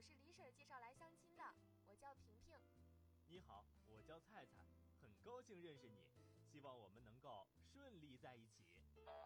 是李婶介绍来相亲的，我叫萍萍。 你好，我叫菜菜，很高兴认识你，希望我们能够顺利在一起。